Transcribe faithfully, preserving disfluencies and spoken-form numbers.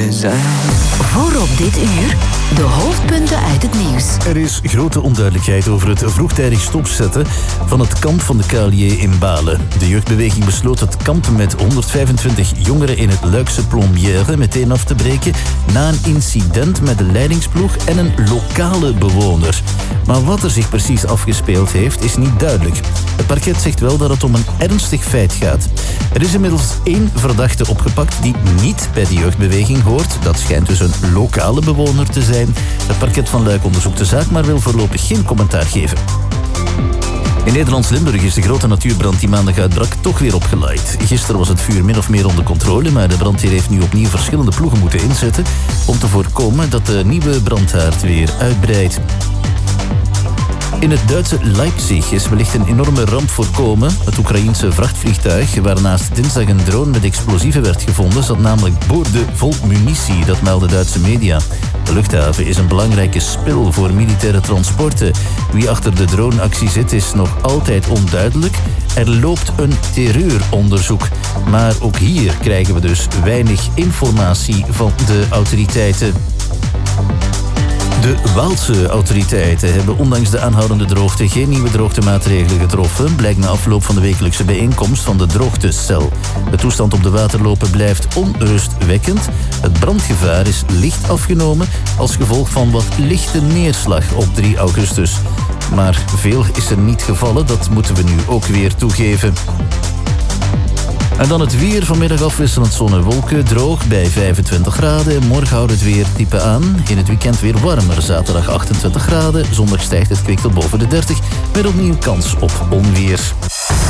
zijn. Voor op dit uur de hoofdpunten uit het nieuws. Er is grote onduidelijkheid over het vroegtijdig stopzetten van het kamp van de K L J in Balen. De jeugdbeweging besloot het kamp met honderdvijfentwintig jongeren in het Luikse Plombière meteen af te breken na een incident met de leidingsploeg en een lokale bewoner. Maar wat er zich precies afgespeeld heeft, is niet duidelijk. Het parket zegt wel dat het om een ernstig feit gaat. Er is inmiddels één verdachte opgepakt die niet bij de jeugdbeweging hoort. Dat schijnt dus een lokale bewoner te zijn. Het parket van Luik onderzoekt de zaak, maar wil voorlopig geen commentaar geven. In Nederlands Limburg is de grote natuurbrand die maandag uitbrak toch weer opgeleid. Gisteren was het vuur min of meer onder controle, maar de brandweer heeft nu opnieuw verschillende ploegen moeten inzetten om te voorkomen dat de nieuwe brandhaard weer uitbreidt. In het Duitse Leipzig is wellicht een enorme ramp voorkomen. Het Oekraïense vrachtvliegtuig, waarnaast dinsdag een drone met explosieven werd gevonden, zat namelijk boorden vol munitie, dat melden Duitse media. De luchthaven is een belangrijke spil voor militaire transporten. Wie achter de droneactie zit is nog altijd onduidelijk. Er loopt een terreuronderzoek. Maar ook hier krijgen we dus weinig informatie van de autoriteiten. De Waalse autoriteiten hebben ondanks de aanhoudende droogte geen nieuwe droogtemaatregelen getroffen, blijkt na afloop van de wekelijkse bijeenkomst van de droogtecel. De toestand op de waterlopen blijft onrustwekkend. Het brandgevaar is licht afgenomen als gevolg van wat lichte neerslag op drie augustus. Maar veel is er niet gevallen, dat moeten we nu ook weer toegeven. En dan het weer. Vanmiddag afwisselend zon en wolken. Droog bij vijfentwintig graden. Morgen houdt het weer type aan. In het weekend weer warmer. Zaterdag achtentwintig graden. Zondag stijgt het kwik tot boven de dertig. Met opnieuw kans op onweer.